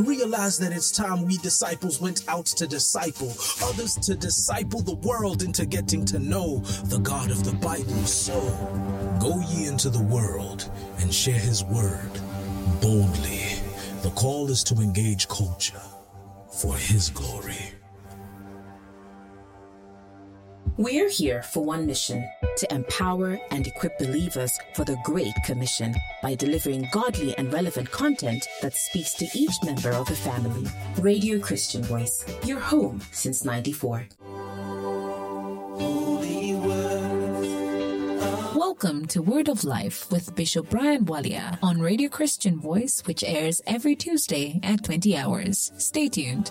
Realize that it's time we disciples went out to disciple others, to disciple the world into getting to know the God of the Bible. So go ye into the world and share his word boldly. The call is to engage culture for his glory. We're here for one mission: to empower and equip believers for the Great Commission by delivering godly and relevant content that speaks to each member of the family. Radio Christian Voice, your home since '94. Welcome to Word of Life with Bishop Brian Walia on Radio Christian Voice, which airs every Tuesday at 20 hours. Stay tuned.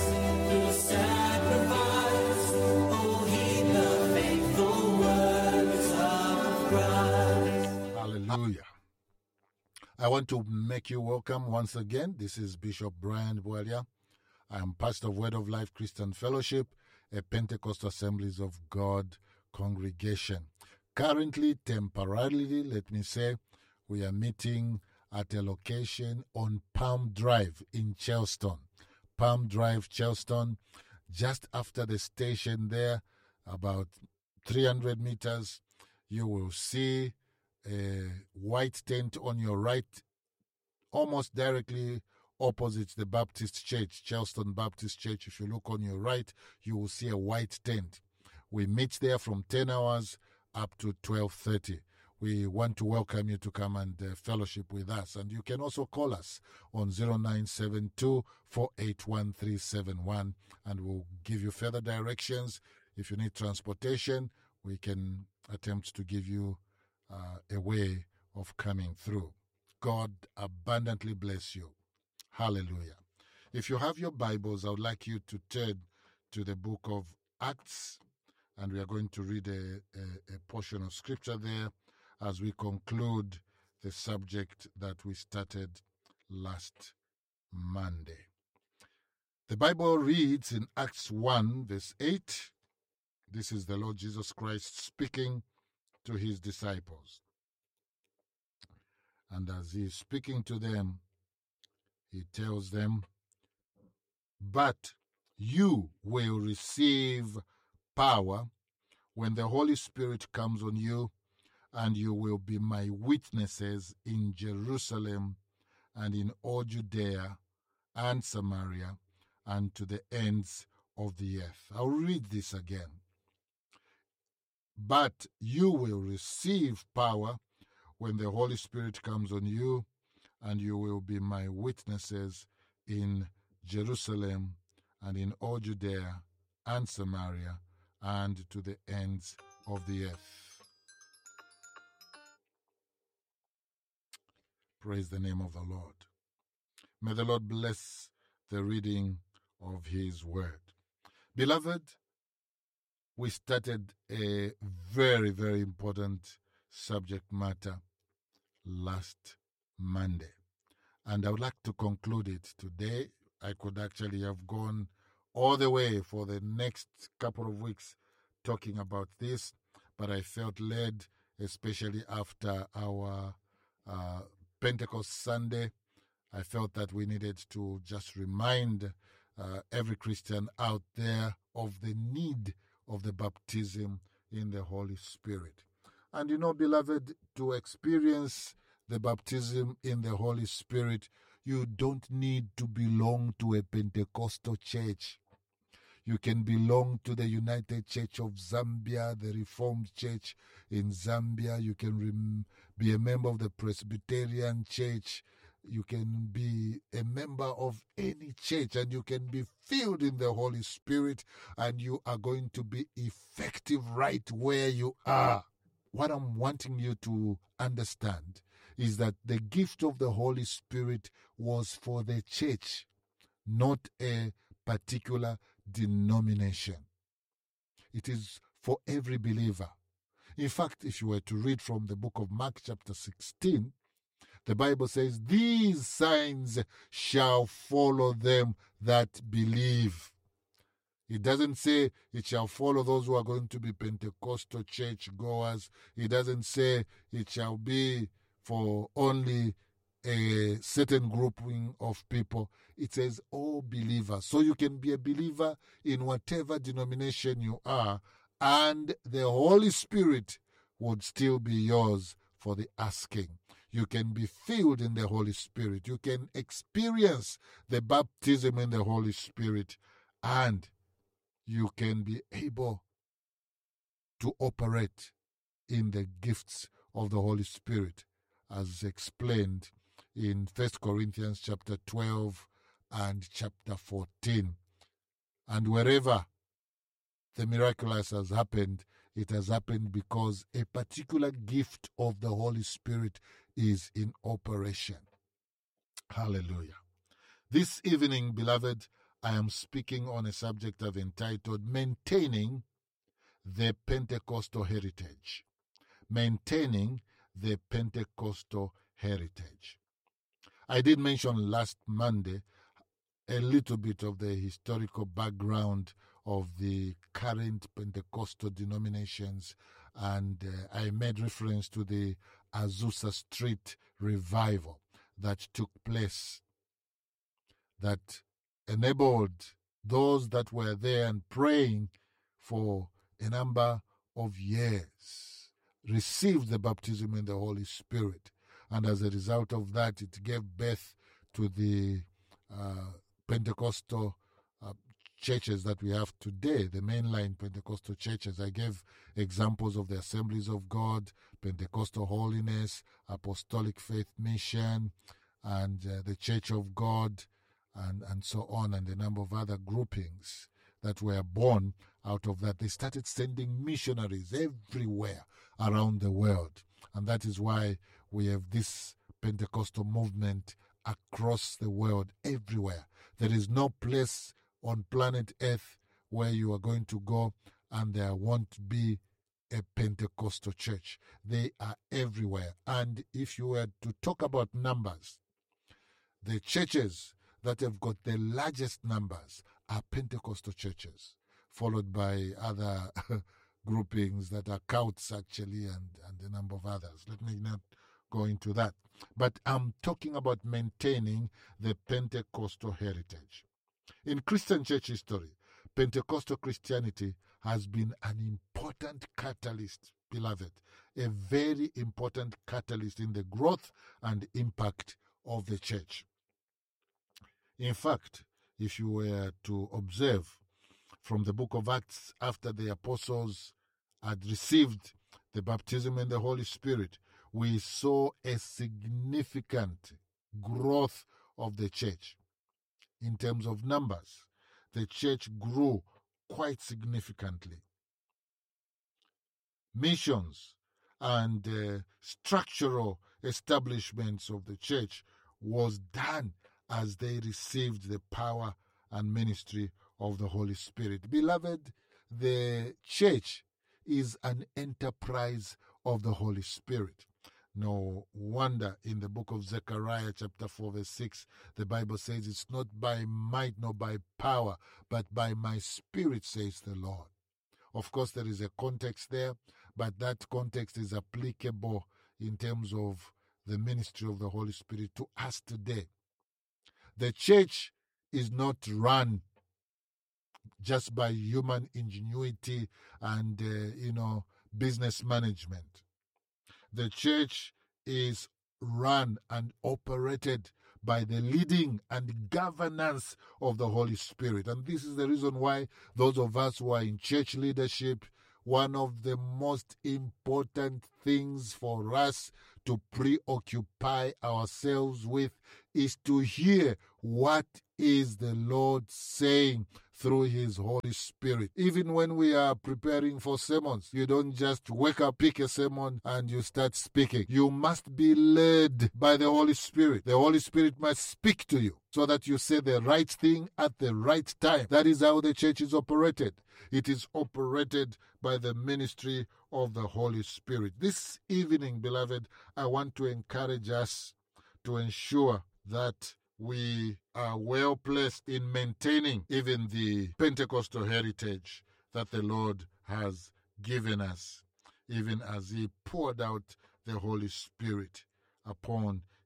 Hallelujah. I want to make you welcome once again. This is Bishop Brian Walia. I am pastor of Word of Life Christian Fellowship, a Pentecostal Assemblies of God congregation. Currently, temporarily, let me say, we are meeting at a location on Palm Drive in Charleston. Palm Drive, Charleston, just after the station there, about 300 meters, you will see a white tent on your right, almost directly opposite the Baptist Church, Charleston Baptist Church. If you look on your right, you will see a white tent. We meet there from 10 hours up to 12:30. We want to welcome you to come and fellowship with us. And you can also call us on 0972-481-371, and we'll give you further directions. If you need transportation, we can attempt to give you a way of coming through. God abundantly bless you. Hallelujah. If you have your Bibles, I would like you to turn to the book of Acts, and we are going to read a portion of scripture there as we conclude the subject that we started last Monday. The Bible reads in Acts 1, verse 8, this is the Lord Jesus Christ speaking to his disciples. And as he is speaking to them, he tells them, "But you will receive power when the Holy Spirit comes on you, and you will be my witnesses in Jerusalem and in all Judea and Samaria and to the ends of the earth." I'll read this again. "But you will receive power when the Holy Spirit comes on you, and you will be my witnesses in Jerusalem and in all Judea and Samaria and to the ends of the earth." Praise the name of the Lord. May the Lord bless the reading of his word. Beloved, we started a very, very important subject matter last Monday, and I would like to conclude it today. I could actually have gone all the way for the next couple of weeks talking about this, but I felt led, especially after our Pentecost Sunday, I felt that we needed to just remind every Christian out there of the need of the baptism in the Holy Spirit. And you know, beloved, to experience the baptism in the Holy Spirit, you don't need to belong to a Pentecostal church. You can belong to the United Church of Zambia, the Reformed Church in Zambia. You can be a member of the Presbyterian Church. You can be a member of any church, and you can be filled in the Holy Spirit, and you are going to be effective right where you are. What I'm wanting you to understand is that the gift of the Holy Spirit was for the church, not a particular denomination. It is for every believer. In fact, if you were to read from the book of Mark chapter 16, the Bible says, "These signs shall follow them that believe." It doesn't say it shall follow those who are going to be Pentecostal church goers. It doesn't say it shall be for only a certain grouping of people. It says all believers. So you can be a believer in whatever denomination you are, and the Holy Spirit would still be yours for the asking. You can be filled in the Holy Spirit. You can experience the baptism in the Holy Spirit, and you can be able to operate in the gifts of the Holy Spirit, as explained in 1 Corinthians chapter 12 and chapter 14. And wherever the miraculous has happened, it has happened because a particular gift of the Holy Spirit is in operation. Hallelujah. This evening, beloved, I am speaking on a subject I've entitled Maintaining the Pentecostal Heritage. Maintaining the Pentecostal Heritage. I did mention last Monday a little bit of the historical background of the current Pentecostal denominations, and I made reference to the Azusa Street revival that took place, that enabled those that were there and praying for a number of years, received the baptism in the Holy Spirit. And as a result of that, it gave birth to the Pentecostal churches that we have today, the mainline Pentecostal churches. I gave examples of the Assemblies of God, Pentecostal Holiness, Apostolic Faith Mission, and the Church of God, and so on, and a number of other groupings that were born out of that. They started sending missionaries everywhere around the world. And that is why we have this Pentecostal movement across the world, everywhere. There is no place on planet Earth where you are going to go and there won't be a Pentecostal church. They are everywhere. And if you were to talk about numbers, the churches that have got the largest numbers are Pentecostal churches, followed by other groupings that are cults actually, and a number of others. Let me not go into that. But I'm talking about maintaining the Pentecostal heritage. In Christian church history, Pentecostal Christianity has been an important catalyst, beloved, a very important catalyst in the growth and impact of the church. In fact, if you were to observe from the book of Acts, after the apostles had received the baptism in the Holy Spirit, we saw a significant growth of the church. In terms of numbers, the church grew quite significantly. Missions and structural establishments of the church was done as they received the power and ministry of the Holy Spirit. Beloved, the church is an enterprise of the Holy Spirit. No wonder in the book of Zechariah chapter 4 verse 6, the Bible says, it's not by might nor by power, but by my Spirit, says the Lord. Of course, there is a context there, but that context is applicable in terms of the ministry of the Holy Spirit to us today. The church is not run just by human ingenuity and, business management. The church is run and operated by the leading and governance of the Holy Spirit. And this is the reason why those of us who are in church leadership, one of the most important things for us to preoccupy ourselves with is to hear what is the Lord saying through His Holy Spirit. Even when we are preparing for sermons, you don't just wake up, pick a sermon, and you start speaking. You must be led by the Holy Spirit. The Holy Spirit must speak to you so that you say the right thing at the right time. That is how the church is operated. It is operated by the ministry of the Holy Spirit. This evening, beloved, I want to encourage us to ensure that we are well placed in maintaining even the Pentecostal heritage that the Lord has given us, even as He poured out the Holy Spirit upon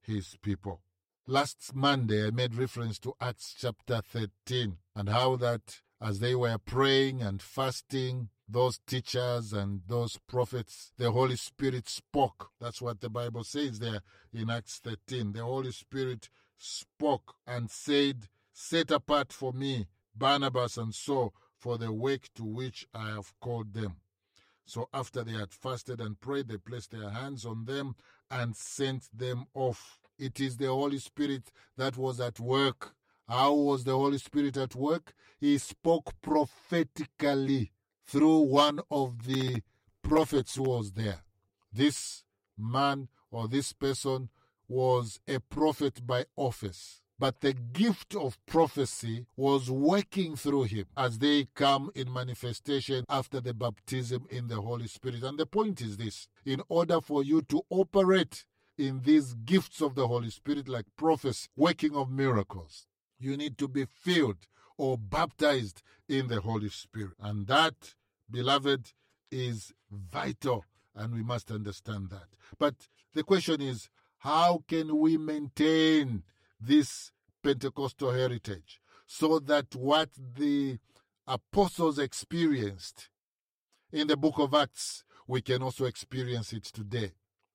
his people. Last Monday, I made reference to Acts chapter 13 and how that as they were praying and fasting, those teachers and those prophets, the Holy Spirit spoke. That's what the Bible says there in Acts 13. The Holy Spirit spoke and said, "Set apart for me Barnabas and Saul for the work to which I have called them." So after they had fasted and prayed, they placed their hands on them and sent them off. It is the Holy Spirit that was at work. How was the Holy Spirit at work? He spoke prophetically through one of the prophets who was there. This man or this person was a prophet by office, but the gift of prophecy was working through him as they come in manifestation after the baptism in the Holy Spirit. And the point is this: in order for you to operate in these gifts of the Holy Spirit, like prophecy, working of miracles, you need to be filled or baptized in the Holy Spirit. And that, beloved, is vital, and we must understand that. But the question is, how can we maintain this Pentecostal heritage so that what the apostles experienced in the book of Acts, we can also experience it today?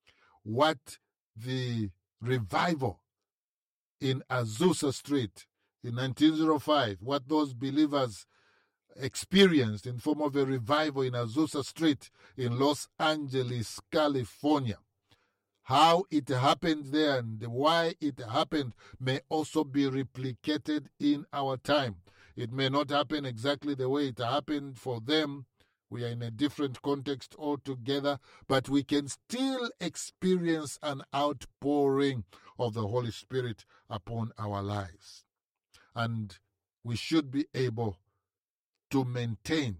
What the revival in Azusa Street in 1905, what those believers experienced in form of a revival in Azusa Street in Los Angeles, California, how it happened there and why it happened may also be replicated in our time. It may not happen exactly the way it happened for them. We are in a different context altogether, but we can still experience an outpouring of the Holy Spirit upon our lives. And we should be able to maintain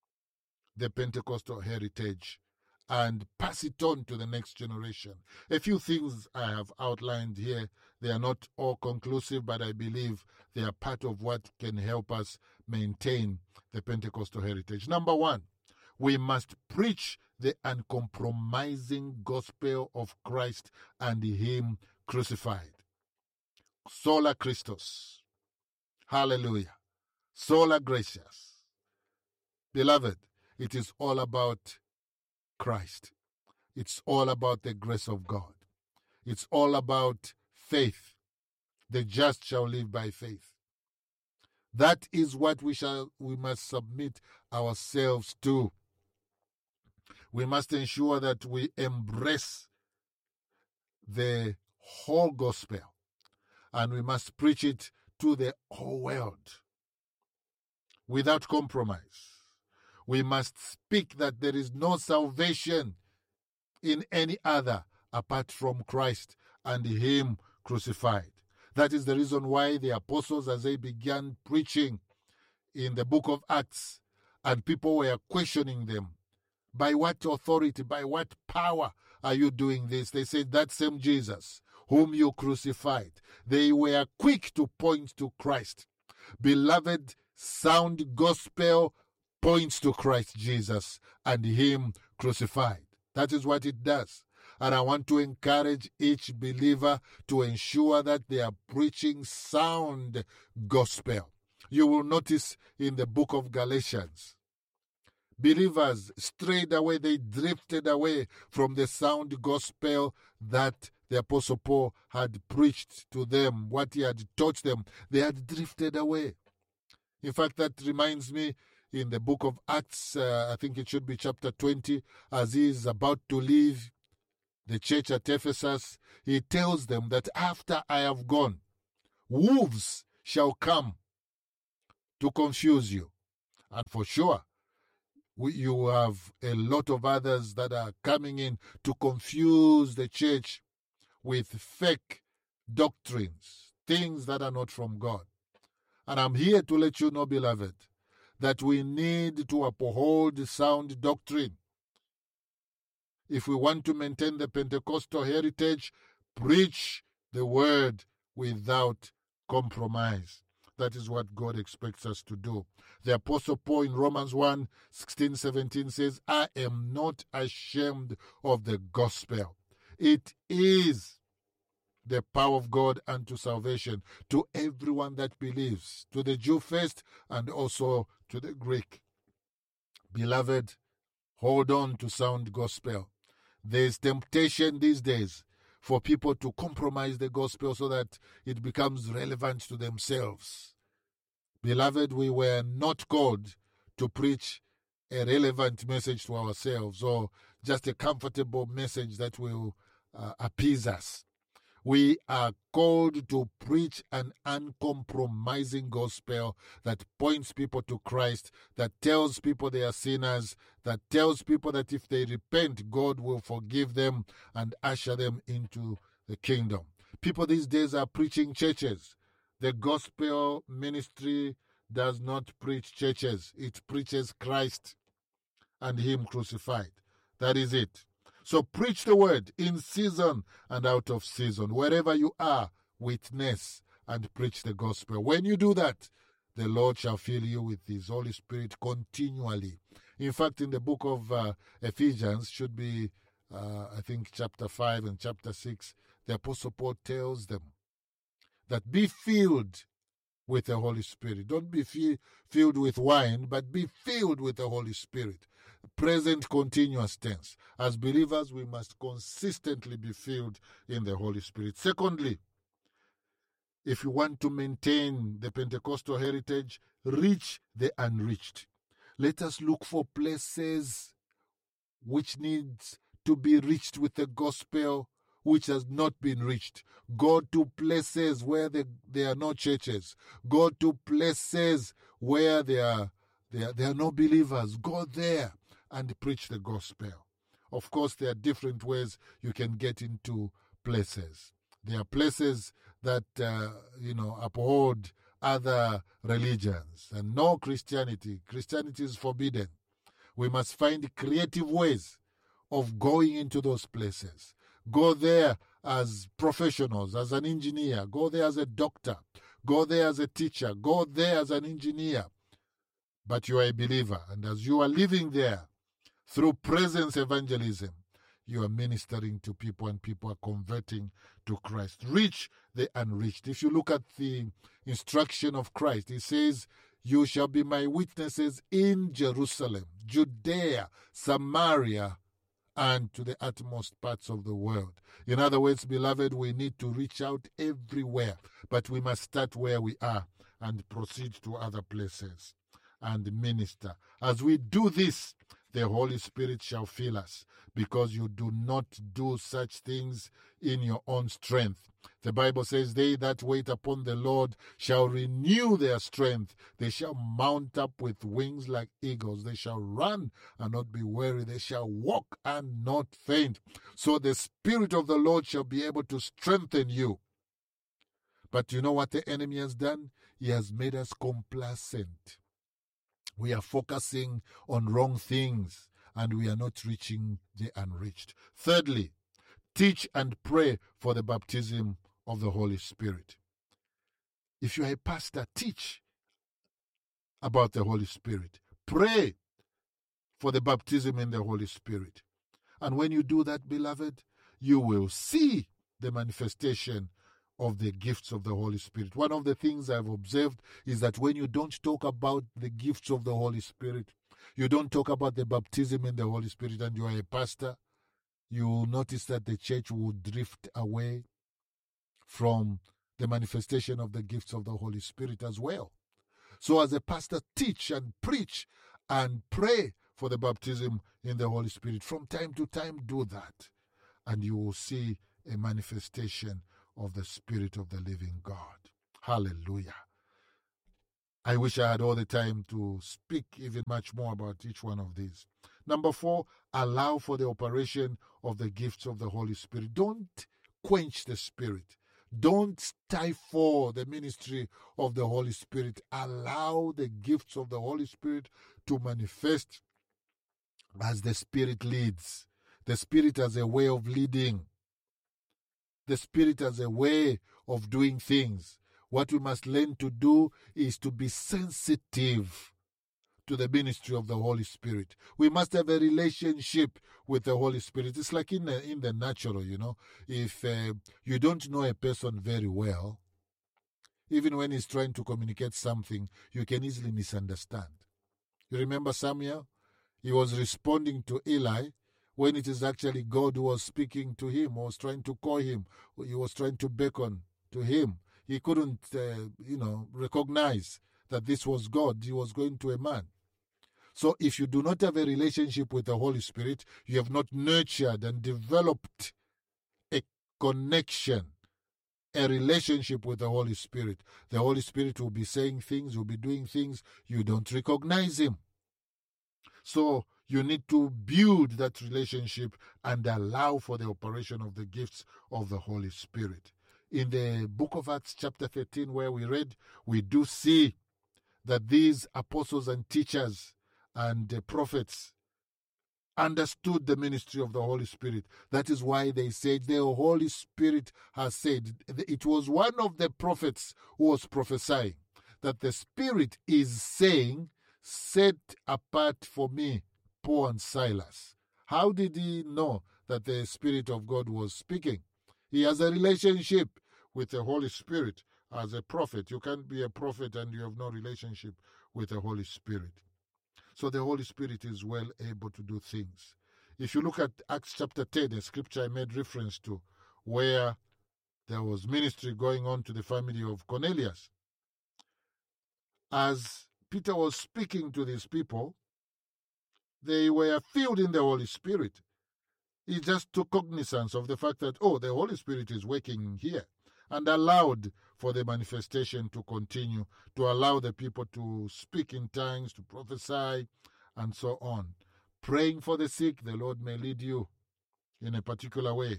the Pentecostal heritage and pass it on to the next generation. A few things I have outlined here, they are not all conclusive, but I believe they are part of what can help us maintain the Pentecostal heritage. Number one, we must preach the uncompromising gospel of Christ and Him crucified. Sola Christus. Hallelujah. Sola Gracias. Beloved, it is all about Christ. It's all about the grace of God. It's all about faith. The just shall live by faith. That is what we must submit ourselves to. We must ensure that we embrace the whole gospel, and we must preach it to the whole world without compromise. We must speak that there is no salvation in any other apart from Christ and Him crucified. That is the reason why the apostles, as they began preaching in the book of Acts, and people were questioning them, by what authority, by what power are you doing this? They said, that same Jesus whom you crucified. They were quick to point to Christ. Beloved, sound gospel points to Christ Jesus and Him crucified. That is what it does. And I want to encourage each believer to ensure that they are preaching sound gospel. You will notice in the book of Galatians, believers strayed away, they drifted away from the sound gospel that the Apostle Paul had preached to them, what he had taught them. They had drifted away. In fact, that reminds me, in the book of Acts, I think it should be chapter 20, as he is about to leave the church at Ephesus, he tells them that after I have gone, wolves shall come to confuse you. And for sure, you have a lot of others that are coming in to confuse the church with fake doctrines, things that are not from God. And I'm here to let you know, beloved, that we need to uphold sound doctrine. If we want to maintain the Pentecostal heritage, preach the word without compromise. That is what God expects us to do. The Apostle Paul in Romans 1:16-17 says, I am not ashamed of the gospel. It is the power of God unto salvation to everyone that believes, to the Jew first and also to the Greek. Beloved, hold on to sound gospel. There's temptation these days for people to compromise the gospel so that it becomes relevant to themselves. Beloved, we were not called to preach a relevant message to ourselves or just a comfortable message that will appease us. We are called to preach an uncompromising gospel that points people to Christ, that tells people they are sinners, that tells people that if they repent, God will forgive them and usher them into the kingdom. People these days are preaching churches. The gospel ministry does not preach churches. It preaches Christ and Him crucified. That is it. So preach the word in season and out of season. Wherever you are, witness and preach the gospel. When you do that, the Lord shall fill you with His Holy Spirit continually. In fact, in the book of Ephesians, should be, I think, chapter 5 and chapter 6, the Apostle Paul tells them that be filled with the Holy Spirit. Don't be filled with wine, but be filled with the Holy Spirit. Present continuous tense. As believers, we must consistently be filled in the Holy Spirit. Secondly, if you want to maintain the Pentecostal heritage, reach the unreached. Let us look for places which needs to be reached with the gospel which has not been reached. Go to places where there are no churches. Go to places where there are no believers. Go there and preach the gospel. Of course, there are different ways you can get into places. There are places that, uphold other religions and no Christianity. Christianity is forbidden. We must find creative ways of going into those places. Go there as professionals, as an engineer. Go there as a doctor. Go there as a teacher. Go there as an engineer. But you are a believer. And as you are living there, through presence evangelism, you are ministering to people and people are converting to Christ. Reach the unreached. If you look at the instruction of Christ, He says, you shall be my witnesses in Jerusalem, Judea, Samaria, and to the utmost parts of the world. In other words, beloved, we need to reach out everywhere, but we must start where we are and proceed to other places and minister. As we do this, the Holy Spirit shall fill us, because you do not do such things in your own strength. The Bible says, they that wait upon the Lord shall renew their strength. They shall mount up with wings like eagles. They shall run and not be weary. They shall walk and not faint. So the Spirit of the Lord shall be able to strengthen you. But you know what the enemy has done? He has made us complacent. We are focusing on wrong things and we are not reaching the unreached. Thirdly, teach and pray for the baptism of the Holy Spirit. If you are a pastor, teach about the Holy Spirit. Pray for the baptism in the Holy Spirit. And when you do that, beloved, you will see the manifestation of the gifts of the Holy Spirit. One of the things I've observed is that when you don't talk about the gifts of the Holy Spirit, you don't talk about the baptism in the Holy Spirit, and you are a pastor, you will notice that the church will drift away from the manifestation of the gifts of the Holy Spirit as well. So as a pastor, teach and preach and pray for the baptism in the Holy Spirit. From time to time, do that, and you will see a manifestation of the Spirit of the living God. Hallelujah. I wish I had all the time to speak even much more about each one of these. Number 4, allow for the operation of the gifts of the Holy Spirit. Don't quench the Spirit. Don't stifle the ministry of the Holy Spirit. Allow the gifts of the Holy Spirit to manifest as the Spirit leads. The Spirit has a way of leading. The Spirit has a way of doing things. What we must learn to do is to be sensitive to the ministry of the Holy Spirit. We must have a relationship with the Holy Spirit. It's like in the natural, if you don't know a person very well, even when he's trying to communicate something, you can easily misunderstand. You remember Samuel? He was responding to Eli when it is actually God who was speaking to him, was trying to call him, he was trying to beckon to him. He couldn't, recognize that this was God. He was going to a man. So if you do not have a relationship with the Holy Spirit, you have not nurtured and developed a connection, a relationship with the Holy Spirit. The Holy Spirit will be saying things, will be doing things, you don't recognize him. So you need to build that relationship and allow for the operation of the gifts of the Holy Spirit. In the book of Acts chapter 13 where we read, we do see that these apostles and teachers and prophets understood the ministry of the Holy Spirit. That is why they said the Holy Spirit has said. It was one of the prophets who was prophesying that the Spirit is saying, set apart for me Paul and Silas. How did he know that the Spirit of God was speaking? He has a relationship with the Holy Spirit as a prophet. You can't be a prophet and you have no relationship with the Holy Spirit. So the Holy Spirit is well able to do things. If you look at Acts chapter 10, a scripture I made reference to, where there was ministry going on to the family of Cornelius. As Peter was speaking to these people, they were filled in the Holy Spirit. He just took cognizance of the fact that, the Holy Spirit is working here, and allowed for the manifestation to continue, to allow the people to speak in tongues, to prophesy, and so on. Praying for the sick, the Lord may lead you in a particular way,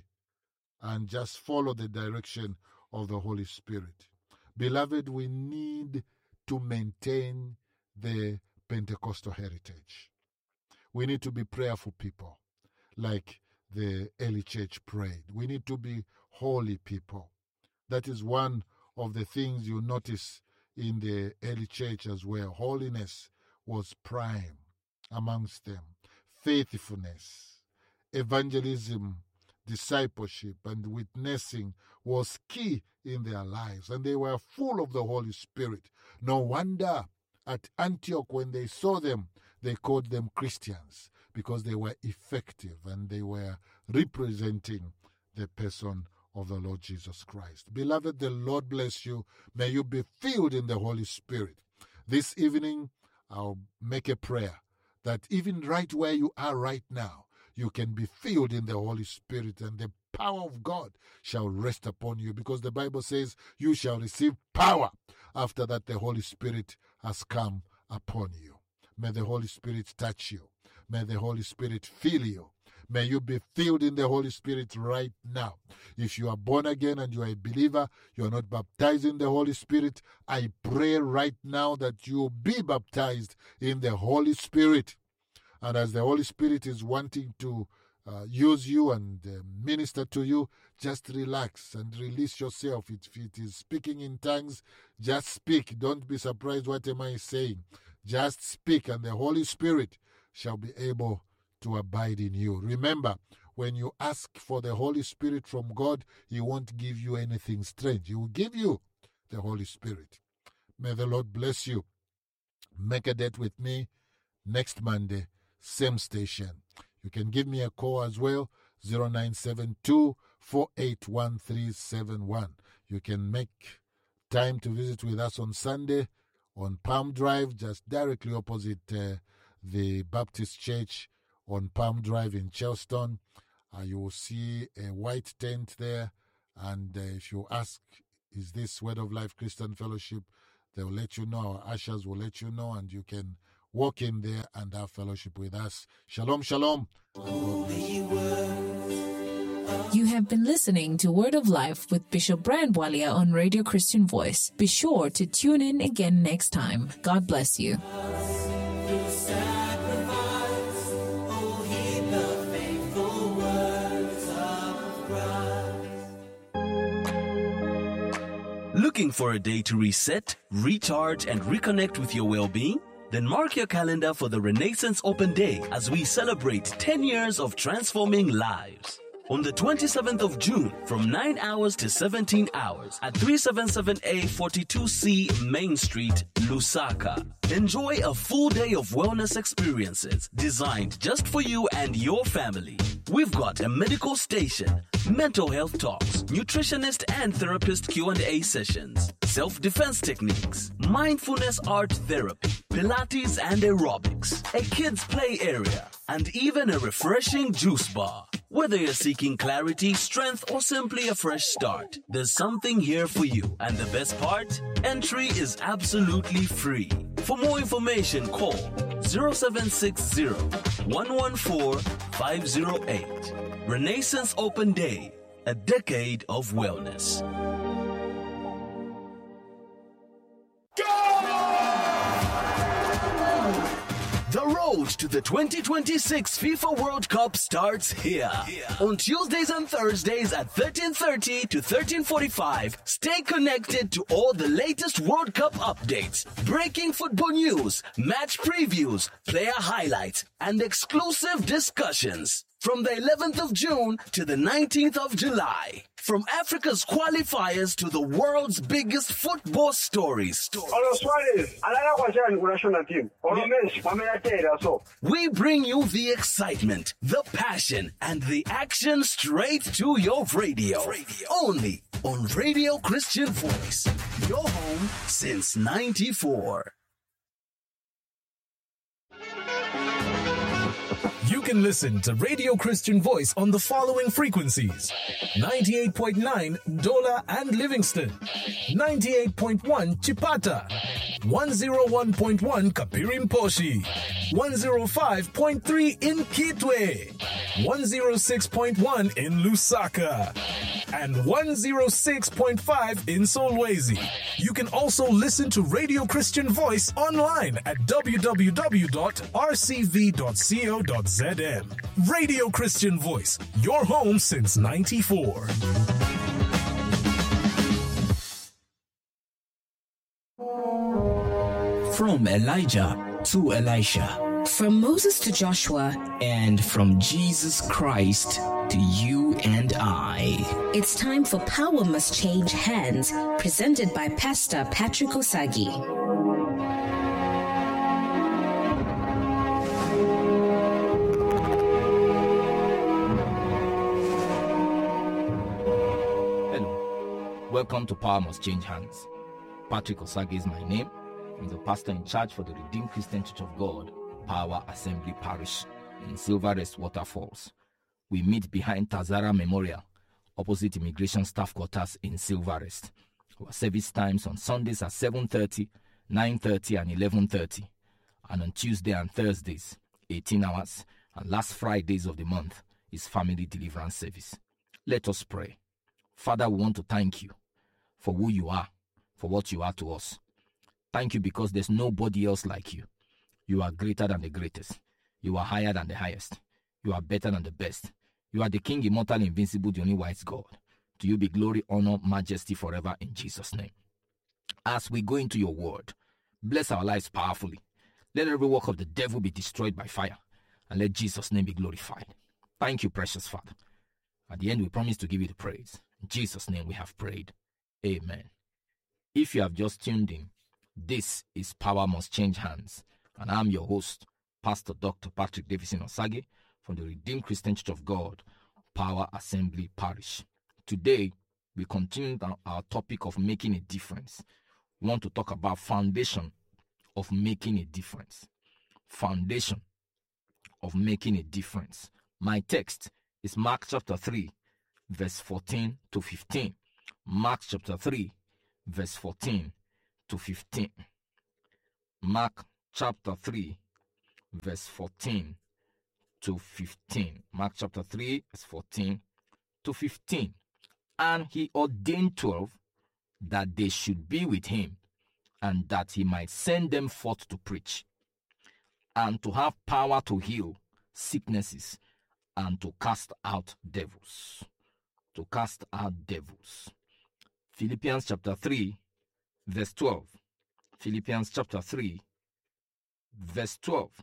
and just follow the direction of the Holy Spirit. Beloved, we need to maintain the Pentecostal heritage. We need to be prayerful people, like the early church prayed. We need to be holy people. That is one of the things you notice in the early church as well. Holiness was prime amongst them. Faithfulness, evangelism, discipleship, and witnessing was key in their lives. And they were full of the Holy Spirit. No wonder at Antioch, when they saw them, they called them Christians, because they were effective and they were representing the person of the Lord Jesus Christ. Beloved, the Lord bless you. May you be filled in the Holy Spirit. This evening, I'll make a prayer that even right where you are right now, you can be filled in the Holy Spirit, and the power of God shall rest upon you, because the Bible says you shall receive power after that the Holy Spirit has come upon you. May the Holy Spirit touch you. May the Holy Spirit fill you. May you be filled in the Holy Spirit right now. If you are born again and you are a believer, you are not baptized in the Holy Spirit, I pray right now that you be baptized in the Holy Spirit. And as the Holy Spirit is wanting to use you and minister to you, just relax and release yourself. If it is speaking in tongues, just speak. Don't be surprised what am I saying. Just speak, and the Holy Spirit shall be able to abide in you. Remember, when you ask for the Holy Spirit from God, He won't give you anything strange. He will give you the Holy Spirit. May the Lord bless you. Make a date with me next Monday, same station. You can give me a call as well, 0972-481371. You can make time to visit with us on Sunday on Palm Drive, just directly opposite the Baptist Church on Palm Drive in Charleston. You will see a white tent there, and if you ask, is this Word of Life Christian Fellowship, they will let you know. Our ushers will let you know, and you can walk in there and have fellowship with us. Shalom, shalom. You have been listening to Word of Life with Bishop Brian Walia on Radio Christian Voice. Be sure to tune in again next time. God bless you. Looking for a day to reset, recharge, and reconnect with your well-being? Then mark your calendar for the Renaissance Open Day as we celebrate 10 years of transforming lives. On the 27th of June, from 9 hours to 17 hours at 377A 42C Main Street, Lusaka. Enjoy a full day of wellness experiences designed just for you and your family. We've got a medical station, mental health talks, nutritionist and therapist Q&A sessions, self-defense techniques, mindfulness art therapy, Pilates and aerobics, a kids play area, and even a refreshing juice bar. Whether you're seeking clarity, strength, or simply a fresh start, there's something here for you. And the best part? Entry is absolutely free. For more information, call 0760 114 508. Renaissance Open Day, a decade of wellness. The road to the 2026 FIFA World Cup starts here. On Tuesdays and Thursdays at 13:30 to 13:45, stay connected to all the latest World Cup updates, breaking football news, match previews, player highlights, and exclusive discussions. From the 11th of June to the 19th of July. From Africa's qualifiers to the world's biggest football stories. We bring you the excitement, the passion, and the action straight to your radio. Only on Radio Christian Voice. Your home since '94. You can listen to Radio Christian Voice on the following frequencies: 98.9 Dola and Livingston, 98.1 Chipata, 101.1 Kapirimposhi, 105.3 in Kitwe, 106.1 in Lusaka, and 106.5 in Solwezi. You can also listen to Radio Christian Voice online at www.rcv.co.zm. Radio Christian Voice, your home since '94. From Elijah to Elisha. From Moses to Joshua. And from Jesus Christ to you and I. It's time for Power Must Change Hands, presented by Pastor Patrick Osagi. Welcome to Power Must Change Hands. Patrick Osagi is my name. I'm the pastor in charge for the Redeemed Christian Church of God, Power Assembly Parish in Silverest Waterfalls. We meet behind Tazara Memorial, opposite Immigration Staff Quarters in Silverest. Our service times on Sundays are 7:30, 9:30 and 11:30. And on Tuesday and Thursdays, 18 hours. And last Fridays of the month is Family Deliverance Service. Let us pray. Father, we want to thank you for who you are, for what you are to us. Thank you because there's nobody else like you. You are greater than the greatest. You are higher than the highest. You are better than the best. You are the King, immortal, invincible, the only wise God. To you be glory, honor, majesty forever in Jesus' name. As we go into your word, bless our lives powerfully. Let every work of the devil be destroyed by fire. And let Jesus' name be glorified. Thank you, precious Father. At the end, we promise to give you the praise. In Jesus' name we have prayed. Amen. If you have just tuned in, this is Power Must Change Hands. And I'm your host, Pastor Dr. Patrick Davison Osagi from the Redeemed Christian Church of God, Power Assembly Parish. Today, we continue our topic of making a difference. We want to talk about foundation of making a difference. Foundation of making a difference. My text is Mark chapter 3, verse 14 to 15. Mark chapter 3, verse 14 to 15. Mark chapter 3, verse 14 to 15. Mark chapter 3, verse 14 to 15. And he ordained 12 that they should be with him, and that he might send them forth to preach, and to have power to heal sicknesses, and to cast out devils. To cast out devils. Philippians chapter 3, verse 12. Philippians chapter 3, verse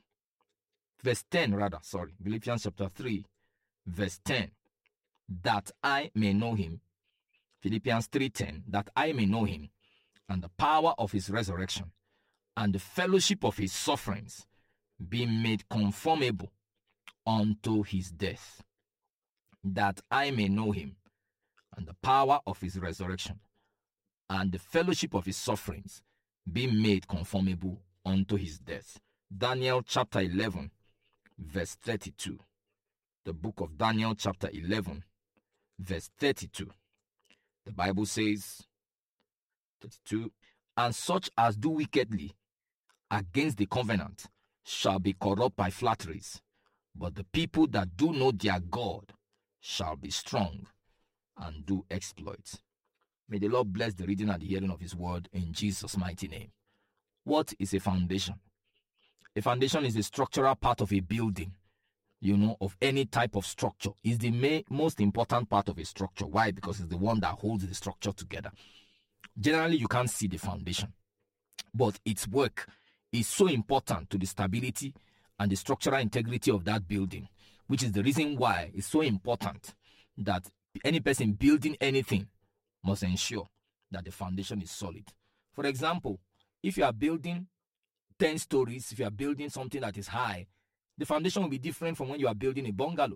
10 rather, sorry, Philippians chapter 3, verse 10, that I may know him, Philippians 3:10, that I may know him, and the power of his resurrection, and the fellowship of his sufferings, being made conformable unto his death, that I may know him, and the power of his resurrection, and the fellowship of his sufferings, being made conformable unto his death. Daniel chapter 11, verse 32. The book of Daniel chapter 11, verse 32. The Bible says, 32, and such as do wickedly against the covenant shall be corrupt by flatteries, but the people that do know their God shall be strong and do exploits. May the Lord bless the reading and the hearing of his word in Jesus' mighty name. What is a foundation? A foundation is a structural part of a building, of any type of structure. It's the most important part of a structure. Why? Because it's the one that holds the structure together. Generally, you can't see the foundation, but its work is so important to the stability and the structural integrity of that building, which is the reason why it's so important that any person building anything must ensure that the foundation is solid. For example, if you are building 10 stories, if you are building something that is high, the foundation will be different from when you are building a bungalow.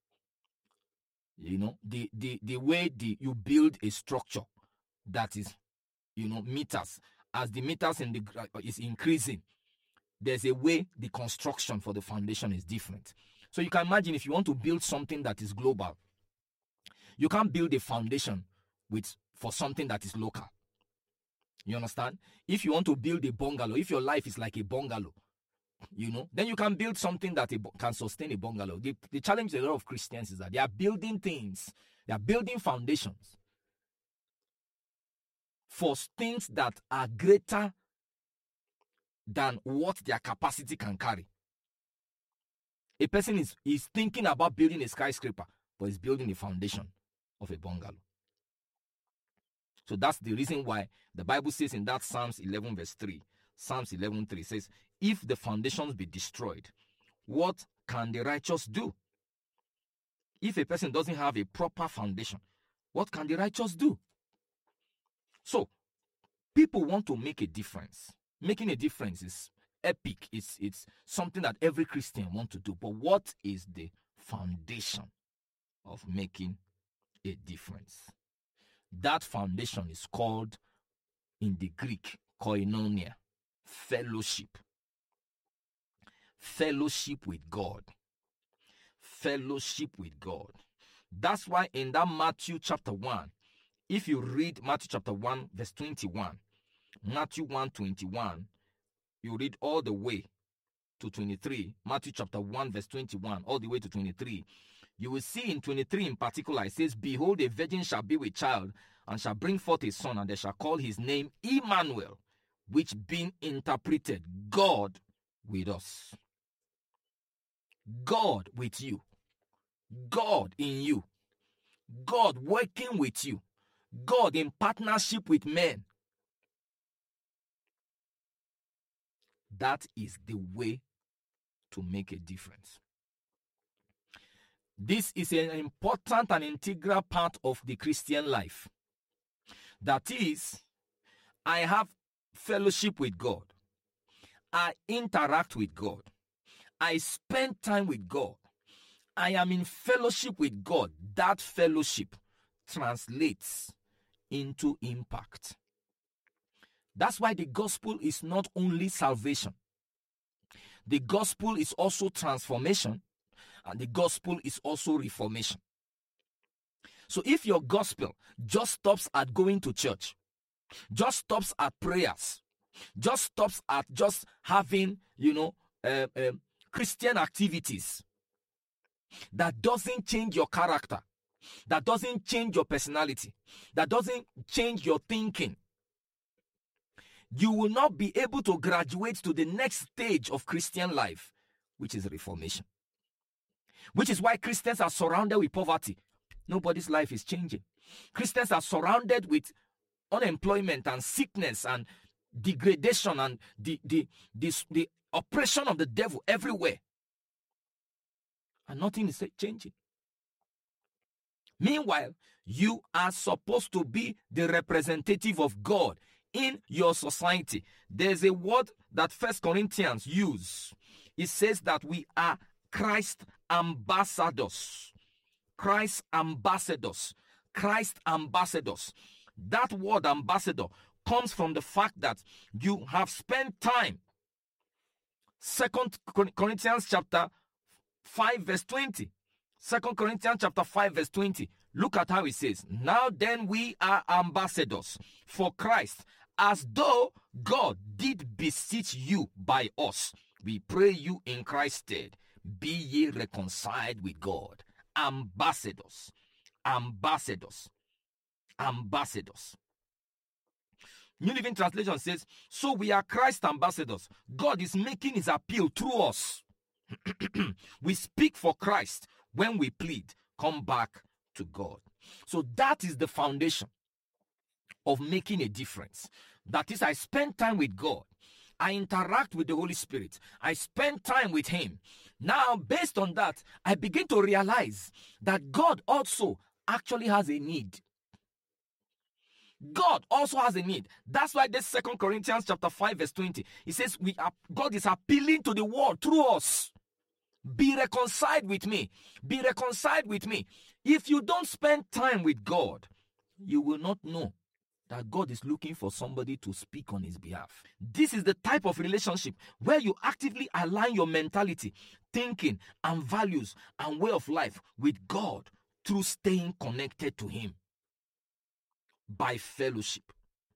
The way you build a structure that is, meters, as the meters in the is increasing, there's a way the construction for the foundation is different. So you can imagine if you want to build something that is global, you can't build a foundation for something that is local. You understand? If you want to build a bungalow, if your life is like a bungalow, then you can build something that can sustain a bungalow. The challenge with a lot of Christians is that they are building things, they are building foundations for things that are greater than what their capacity can carry. A person is thinking about building a skyscraper, but is building the foundation of a bungalow. So that's the reason why the Bible says in that Psalms 11 verse 3, Psalms 11:3 says, if the foundations be destroyed, what can the righteous do? If a person doesn't have a proper foundation, what can the righteous do? So, people want to make a difference. Making a difference is epic. It's something that every Christian wants to do. But what is the foundation of making a difference? That foundation is called, in the Greek, koinonia, fellowship. Fellowship with God. Fellowship with God. That's why in that Matthew chapter 1, if you read Matthew chapter 1 verse 21, Matthew 1:21, you read all the way to 23, Matthew chapter 1 verse 21, all the way to 23, you will see in 23 in particular, it says, behold, a virgin shall be with child, and shall bring forth a son, and they shall call his name Emmanuel, which being interpreted, God with us. God with you. God in you. God working with you. God in partnership with men. That is the way to make a difference. This is an important and integral part of the Christian life. That is, I have fellowship with God. I interact with God. I spend time with God. I am in fellowship with God. That fellowship translates into impact. That's why the gospel is not only salvation. The gospel is also transformation, and the gospel is also reformation. So if your gospel just stops at going to church, just stops at prayers, just stops at just having, Christian activities, that doesn't change your character, that doesn't change your personality, that doesn't change your thinking, you will not be able to graduate to the next stage of Christian life, which is reformation. Which is why Christians are surrounded with poverty. Nobody's life is changing. Christians are surrounded with unemployment and sickness and degradation and the operation of the devil everywhere. And nothing is changing. Meanwhile, you are supposed to be the representative of God in your society. There's a word that 1 Corinthians use. It says that we are Christ ambassadors. Christ ambassadors. Christ ambassadors. That word ambassador comes from the fact that you have spent time. 2 Corinthians chapter 5 verse 20. 2 Corinthians chapter 5 verse 20. Look at how it says. Now then we are ambassadors for Christ, as though God did beseech you by us. We pray you in Christ's stead, be ye reconciled with God. Ambassadors. Ambassadors. Ambassadors. New Living Translation says, so we are Christ ambassadors. God is making his appeal through us. We speak for Christ when we plead, come back to God. So that is the foundation of making a difference. That is, I spend time with God. I interact with the Holy Spirit. I spend time with him. Now, based on that, I begin to realize that God also actually has a need. God also has a need. That's why this 2 Corinthians chapter 5 verse 20, it says God is appealing to the world through us. Be reconciled with me. Be reconciled with me. If you don't spend time with God, you will not know that God is looking for somebody to speak on his behalf. This is the type of relationship where you actively align your mentality, thinking, and values and way of life with God through staying connected to him by fellowship.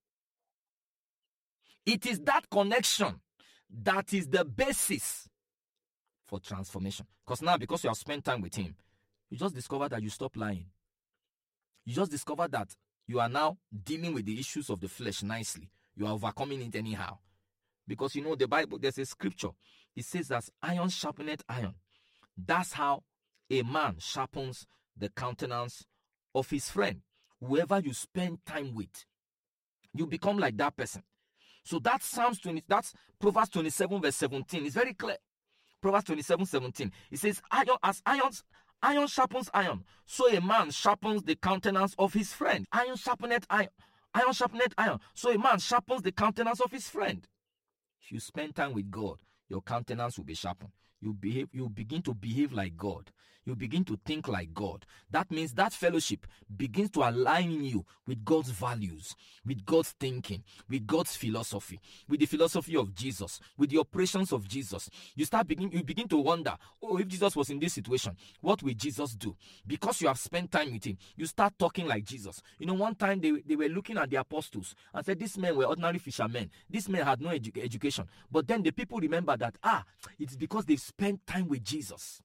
It is that connection that is the basis for transformation. Because you have spent time with him, you just discover that you stop lying. You just discover that you are now dealing with the issues of the flesh nicely. You are overcoming it anyhow. Because you know the Bible, there's a scripture. It says that iron sharpeneth iron. That's how a man sharpens the countenance of his friend. Whoever you spend time with, you become like that person. So that's Proverbs 27 verse 17. It's very clear. Proverbs 27:17. It says, iron sharpens iron, so a man sharpens the countenance of his friend. Iron sharpeneth iron. Iron sharpeneth iron, so a man sharpens the countenance of his friend. If you spend time with God, your countenance will be sharpened. You begin to behave like God. You begin to think like God. That means that fellowship begins to align you with God's values, with God's thinking, with God's philosophy, with the philosophy of Jesus, with the operations of Jesus. You begin to wonder, if Jesus was in this situation, what will Jesus do? Because you have spent time with him, you start talking like Jesus. One time they were looking at the apostles and said, these men were ordinary fishermen. These men had no education. But then the people remember that, it's because they've spent time with Jesus.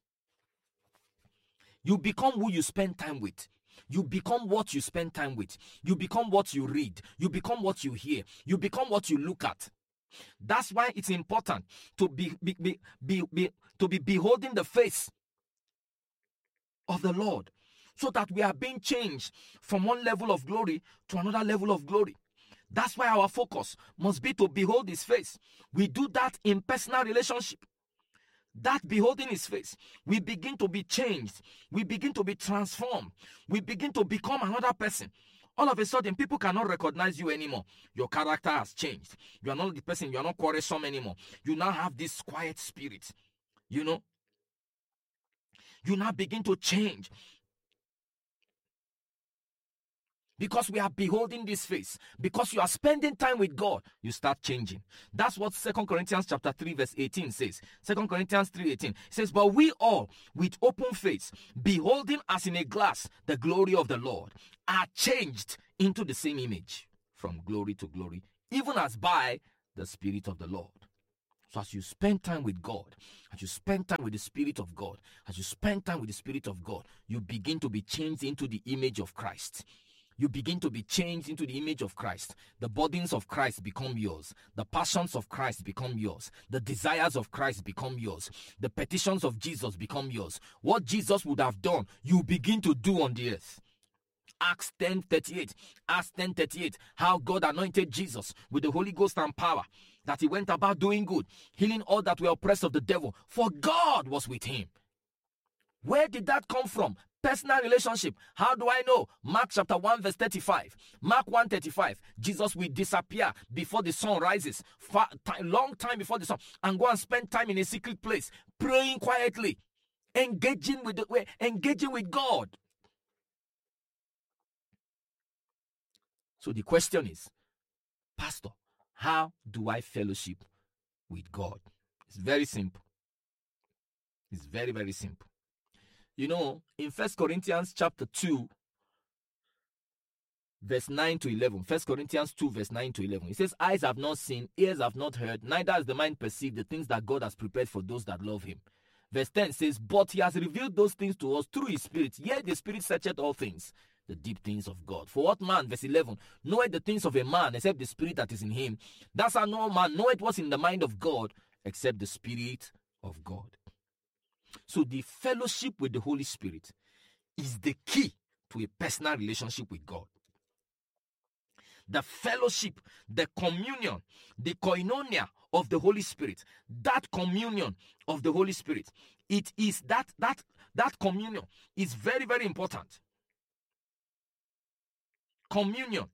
You become who you spend time with. You become what you spend time with. You become what you read. You become what you hear. You become what you look at. That's why it's important to be beholding the face of the Lord, so that we are being changed from one level of glory to another level of glory. That's why our focus must be to behold his face. We do that in personal relationship. That beholding his face, we begin to be changed. We begin to be transformed. We begin to become another person. All of a sudden, people cannot recognize you anymore. Your character has changed. You are not the person, you are not quarrelsome anymore. You now have this quiet spirit. You now begin to change. Because we are beholding this face. Because you are spending time with God, you start changing. That's what 2 Corinthians chapter 3 verse 18 says. 2 Corinthians 3:18 says, but we all with open face, beholding as in a glass the glory of the Lord, are changed into the same image from glory to glory, even as by the Spirit of the Lord. So as you spend time with God, as you spend time with the Spirit of God, as you spend time with the Spirit of God, you begin to be changed into the image of Christ. You begin to be changed into the image of Christ. The burdens of Christ become yours. The passions of Christ become yours. The desires of Christ become yours. The petitions of Jesus become yours. What Jesus would have done, you begin to do on the earth. Acts 10:38. Acts 10:38. How God anointed Jesus with the Holy Ghost and power. that he went about doing good, healing all that were oppressed of the devil, for God was with him. Where did that come from? Personal relationship. How do I know? Mark chapter 1 verse 35. Mark 1:35. Jesus will disappear before the sun rises. Long time before the sun. And go and spend time in a secret place. Praying quietly. Engaging with God. So the question is, Pastor, how do I fellowship with God? It's very simple. It's very, very simple. You know, in 1 Corinthians chapter 2, verse 9 to 11, 1 Corinthians 2, verse 9 to 11, it says, eyes have not seen, ears have not heard, neither has the mind perceived the things that God has prepared for those that love him. Verse 10 says, but he has revealed those things to us through his Spirit. Yet the Spirit searcheth all things, the deep things of God. For what man, verse 11, knoweth the things of a man, except the Spirit that is in him? That's how no man knoweth what's in the mind of God, except the Spirit of God. So the fellowship with the Holy Spirit is the key to a personal relationship with God. The fellowship, the communion, the koinonia of the Holy Spirit, that communion of the Holy Spirit, it is that communion is very, very important. Communion.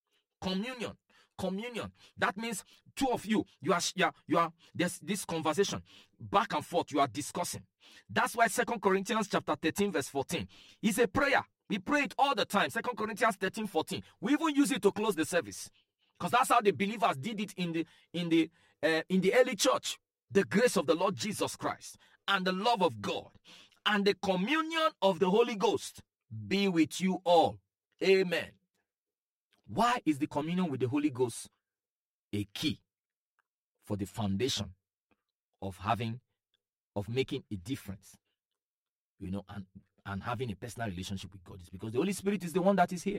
That means two of you are there's this conversation back and forth, you are discussing. That's why 2 Corinthians chapter 13 verse 14 is a prayer. We pray it all the time. 2 Corinthians 13, 14. We even use it to close the service, because that's how the believers did it in the early church. The grace of the Lord Jesus Christ and the love of God and the communion of the Holy Ghost be with you all. Amen. Why is the communion with the Holy Ghost a key for the foundation of making a difference, and having a personal relationship with God? Is because the Holy Spirit is the one that is here.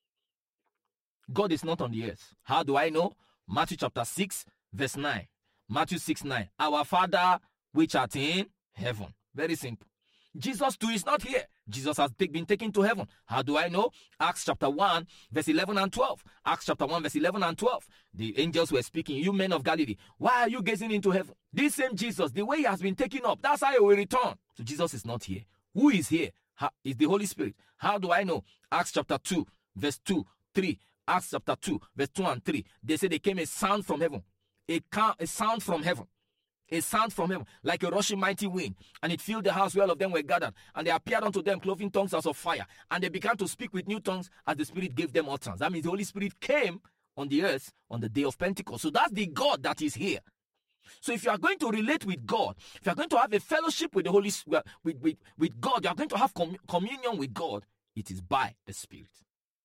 God is not on the earth. How do I know? Matthew chapter 6 verse 9. Matthew 6:9. Our Father which art in heaven. Very simple. Jesus too is not here. Jesus has been taken to heaven. How do I know? Acts chapter 1 verse 11 and 12. Acts chapter 1 verse 11 and 12. The angels were speaking, you men of Galilee, why are you gazing into heaven? This same Jesus, the way he has been taken up, that's how he will return. So Jesus is not here. Who is here? Is the Holy Spirit. How do I know? Acts chapter 2 verse 2, 3. Acts chapter 2 verse 2 and 3. They say there came a sound from heaven. A sound from heaven. A sound from heaven, like a rushing mighty wind, and it filled the house where all of them were gathered, and they appeared unto them cloven tongues as of fire, and they began to speak with new tongues as the Spirit gave them utterance. That means the Holy Spirit came on the earth on the day of Pentecost. So that's the God that is here. So if you are going to relate with God, if you are going to have a fellowship with the Holy Spirit, with God, you are going to have communion with God, it is by the Spirit.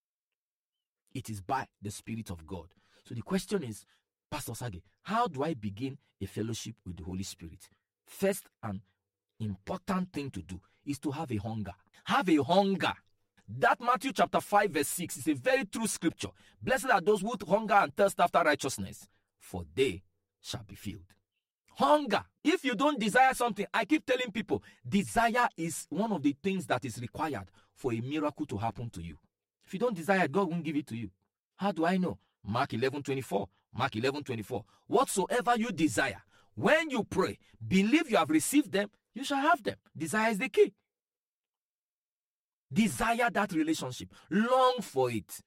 It is by the Spirit of God. So the question is, Pastor Sage, how do I begin a fellowship with the Holy Spirit? First and important thing to do is to have a hunger. Have a hunger. That Matthew chapter 5 verse 6 is a very true scripture. Blessed are those who hunger and thirst after righteousness, for they shall be filled. Hunger. If you don't desire something, I keep telling people, desire is one of the things that is required for a miracle to happen to you. If you don't desire it, God won't give it to you. How do I know? Mark 11:24. Mark 11:24. Whatsoever you desire, when you pray, believe you have received them, you shall have them. Desire is the key. Desire that relationship. Long for it.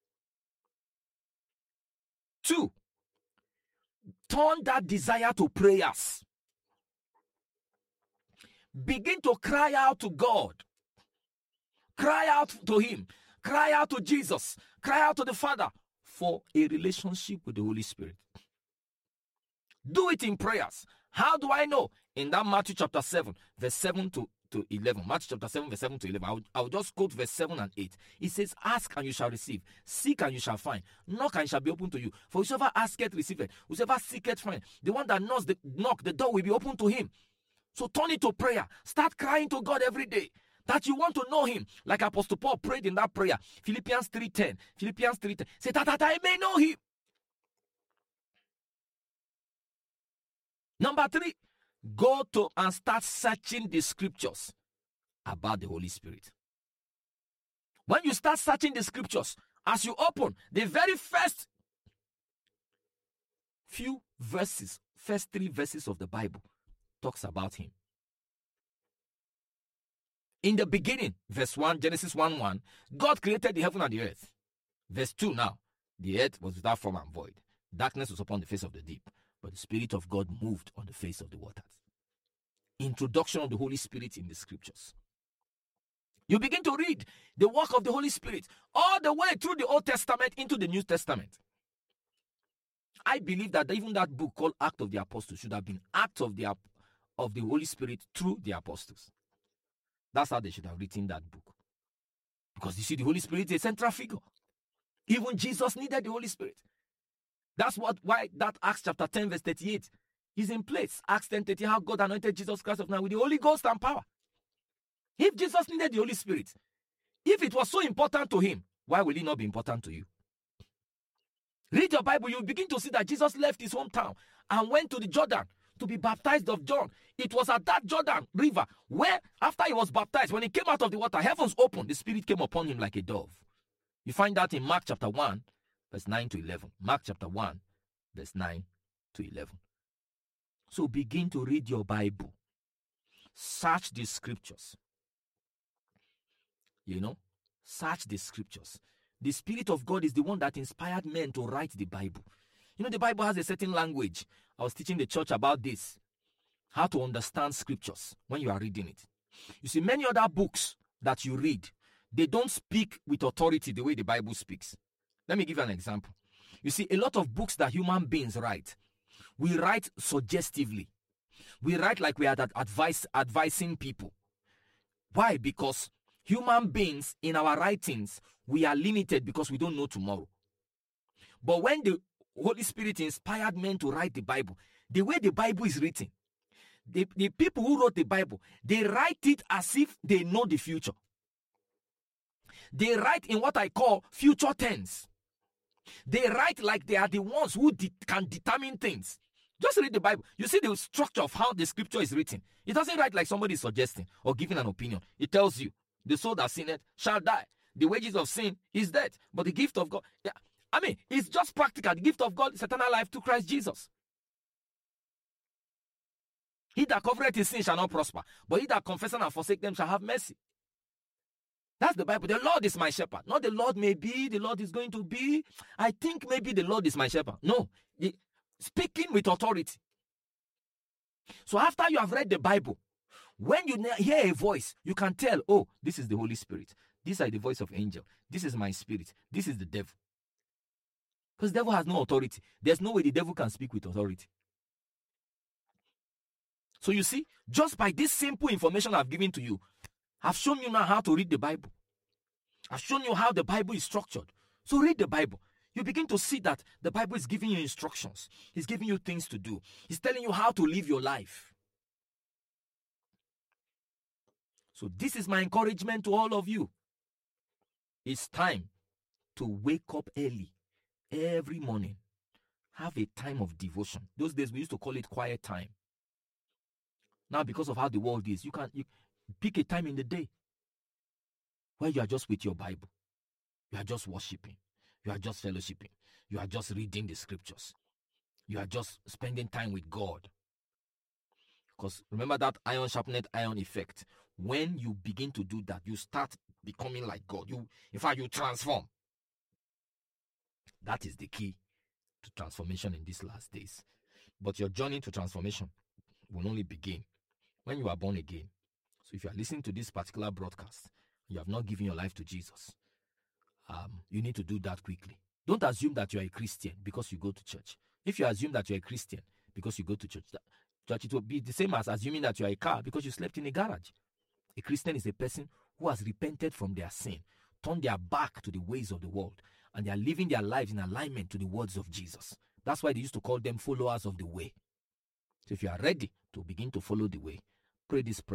2. Turn that desire to prayers. Begin to cry out to God. Cry out to him. Cry out to Jesus. Cry out to the Father for a relationship with the Holy Spirit. Do it in prayers. How do I know? In that Matthew chapter 7, verse 7 to 11. Matthew chapter 7, verse 7 to 11. I'll just quote verse 7 and 8. It says, ask and you shall receive. Seek and you shall find. Knock and it shall be opened to you. For whosoever asketh, receiveth. Whosoever seeketh, find. The one that knocks, the door will be opened to him. So turn it to prayer. Start crying to God every day that you want to know him, like Apostle Paul prayed in that prayer. Philippians 3:10. Philippians 3:10. Say that I may know him. Number 3, go to and start searching the scriptures about the Holy Spirit. When you start searching the scriptures, as you open, the very first few verses, first 3 verses of the Bible talks about him. In the beginning, verse 1, Genesis 1:1, God created the heaven and the earth. Verse 2 now, the earth was without form and void. Darkness was upon the face of the deep, but the Spirit of God moved on the face of the waters. Introduction of the Holy Spirit in the scriptures. You begin to read the work of the Holy Spirit all the way through the Old Testament into the New Testament. I believe that even that book called Acts of the Apostles should have been Acts of the Holy Spirit through the Apostles. That's how they should have written that book. Because you see, the Holy Spirit is a central figure. Even Jesus needed the Holy Spirit. That's why that Acts chapter 10 verse 38 is in place. Acts 10:30, how God anointed Jesus Christ of Nazareth with the Holy Ghost and power. If Jesus needed the Holy Spirit, if it was so important to him, why will it not be important to you? Read your Bible, you begin to see that Jesus left his hometown and went to the Jordan to be baptized of John. It was at that Jordan river where, after he was baptized, when he came out of the water, heavens opened, the Spirit came upon him like a dove. You find that in Mark chapter 1, verse 9 to 11. Mark chapter 1, verse 9 to 11. So begin to read your Bible. Search the scriptures. Search the scriptures. The Spirit of God is the one that inspired men to write the Bible. The Bible has a certain language. I was teaching the church about this. How to understand scriptures when you are reading it. You see, many other books that you read, they don't speak with authority the way the Bible speaks. Let me give you an example. You see, a lot of books that human beings write, we write suggestively. We write like we are advising people. Why? Because human beings, in our writings, we are limited because we don't know tomorrow. But when the Holy Spirit inspired men to write the Bible, the way the Bible is written, the people who wrote the Bible, they write it as if they know the future. They write in what I call future tense. They write like they are the ones who can determine things. Just read the Bible. You see the structure of how the scripture is written. It doesn't write like somebody is suggesting or giving an opinion. It tells you, the soul that sinneth shall die. The wages of sin is death. But the gift of God, it's just practical. The gift of God is eternal life through Christ Jesus. He that covereth his sin shall not prosper, but he that confesseth and forsake them shall have mercy. That's the Bible. The Lord is my shepherd. Not the Lord may be, the Lord is going to be. I think maybe the Lord is my shepherd. No. Speaking with authority. So after you have read the Bible, when you hear a voice, you can tell, oh, this is the Holy Spirit. These are the voice of angel. This is my spirit. This is the devil. Because the devil has no authority. There's no way the devil can speak with authority. So you see, just by this simple information I've given to you, I've shown you now how to read the Bible. I've shown you how the Bible is structured. So read the Bible. You begin to see that the Bible is giving you instructions. It's giving you things to do. It's telling you how to live your life. So this is my encouragement to all of you. It's time to wake up early every morning. Have a time of devotion. Those days we used to call it quiet time. Now because of how the world is, you pick a time in the day where you are just with your Bible. You are just worshiping. You are just fellowshipping. You are just reading the scriptures. You are just spending time with God. Because remember that iron sharpened iron effect. When you begin to do that, you start becoming like God. In fact, you transform. That is the key to transformation in these last days. But your journey to transformation will only begin when you are born again. So if you are listening to this particular broadcast, you have not given your life to Jesus, you need to do that quickly. Don't assume that you are a Christian because you go to church. If you assume that you are a Christian because you go to church, it will be the same as assuming that you are a car because you slept in a garage. A Christian is a person who has repented from their sin, turned their back to the ways of the world, and they are living their lives in alignment to the words of Jesus. That's why they used to call them followers of the way. So if you are ready to begin to follow the way, pray this prayer.